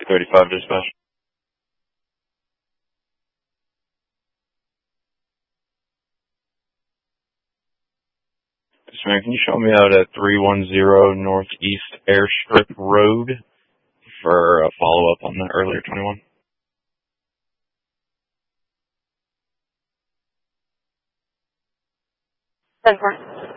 235 dispatch. Yes, man, can you show me out at 310 Northeast Airstrip Road for a follow-up on the earlier 21? That's fine.